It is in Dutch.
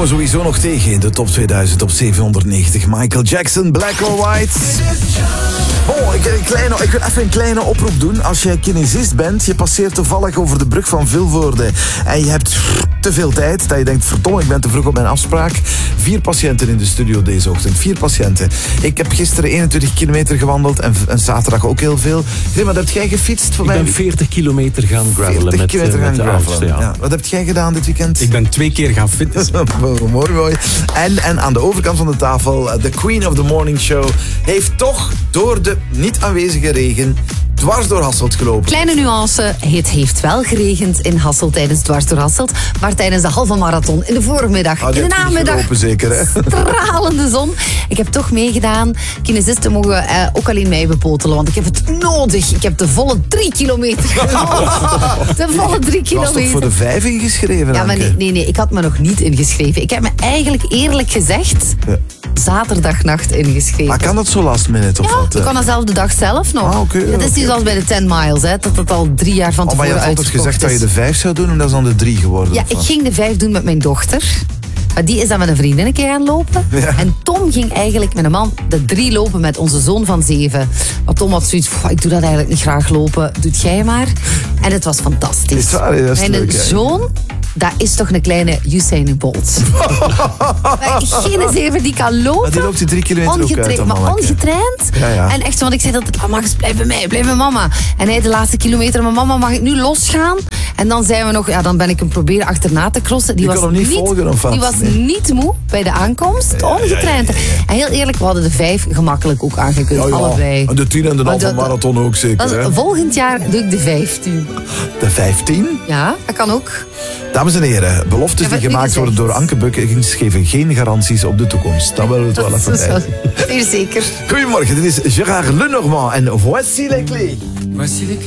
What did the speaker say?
komen sowieso nog tegen in de top 2000 op 790. Michael Jackson, Black or White. Oh, ik wil even een kleine oproep doen. Als je kinesist bent, je passeert toevallig over de brug van Vilvoorde en je hebt te veel tijd, dat je denkt, verdomme, ik ben te vroeg op mijn afspraak. 4 patiënten in de studio deze ochtend. 4 patiënten. Ik heb gisteren 21 kilometer gewandeld en zaterdag ook heel veel. Hey, wat heb jij gefietst voor mij? Ik ben 40 kilometer gaan gravelen 40 met kilometer gaan de gravelen. oudste, ja. Ja. Wat heb jij gedaan dit weekend? Ik ben 2 keer gaan fitnessen. Mooi. En aan de overkant van de tafel, de Queen of the Morning Show heeft toch door de niet aanwezige regen dwars door Hasselt gelopen. Kleine nuance, het heeft wel geregend in Hasselt tijdens Dwars door Hasselt, maar tijdens de halve marathon in de voormiddag, in de namiddag, gelopen, zeker, hè? stralende zon. Ik heb toch meegedaan. Kinesisten mogen ook alleen mij bepotelen, want ik heb het nodig. Ik heb de volle 3 kilometer gelopen. De volle 3 Je was toch kilometer. voor de 5 ingeschreven? Ja, maar Anke? nee, ik had me nog niet ingeschreven. Ik heb me eigenlijk eerlijk gezegd zaterdagnacht ingeschreven. Maar kan dat zo last minute of Ja, wat? ik kan dezelfde dag zelf nog. Ah, oké, Het is niet zoals bij de 10 miles, hè, dat het al 3 jaar van Oh, maar tevoren je had altijd uitverkocht gezegd dat je de 5 zou doen en dat is dan de 3 geworden. Ja, of ik wat? ging de 5 doen met mijn dochter. Maar die is dan met een vriendin een keer gaan lopen. Ja. En Tom ging eigenlijk met een man de 3 lopen met onze zoon van 7. Maar Tom had zoiets van, ik doe dat eigenlijk niet graag lopen. Doet jij maar. En het was fantastisch. Is het waar? Ja, dat is Mijn leuk, hè? zoon, dat is toch een kleine Usain Bolt. Maar geen 7 die kan lopen. Maar die loopt die 3 kilometer ook uit, dan, maar manneke. ongetraind. Ja. En echt zo, want ik zei dat mag eens blijf bij mij, blijf bij mama. En hij de laatste kilometer, maar mama, mag ik nu losgaan? En dan zijn we nog, ja, dan ben ik hem proberen achterna te crossen. Die Je kon hem niet volgen, of wat? Die was Nee. niet moe bij de aankomst, ongetraind. En heel eerlijk, we hadden de 5 gemakkelijk ook aangekund, allebei. En de 10 en de halve dat- marathon ook zeker. Dat is- Hè? volgend jaar doe ik de 15. De 15? Ja, dat kan ook. Dames en heren, beloftes Ik heb die het gemaakt nu worden door Anke Bukkens geven geen garanties op de toekomst. Dan willen we het wel even bij. Zeer zeker. Goedemorgen, dit is Gérard Lenormand en Voici les clés. Voici les